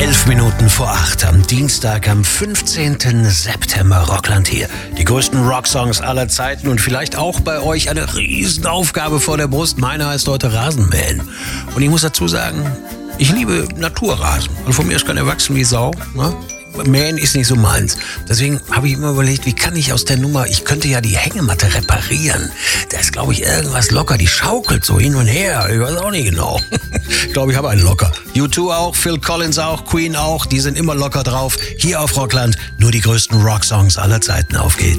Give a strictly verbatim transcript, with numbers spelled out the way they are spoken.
Elf Minuten vor acht am Dienstag, am fünfzehnten September, Rockland hier. Die größten Rocksongs aller Zeiten und vielleicht auch bei euch eine Riesenaufgabe vor der Brust. Meine heißt heute Rasenmähen. Und ich muss dazu sagen, ich liebe Naturrasen. Und von mir ist kein Erwachsen wie Sau, ne? Mähen ist nicht so meins. Deswegen habe ich immer überlegt, wie kann ich aus der Nummer, ich könnte ja die Hängematte reparieren. Da ist, glaube ich, irgendwas locker. Die schaukelt so hin und her. Ich weiß auch nicht genau. Ich glaube, ich habe einen locker. U zwei auch, Phil Collins auch, Queen auch. Die sind immer locker drauf. Hier auf Rockland nur die größten Rocksongs aller Zeiten. Auf geht's.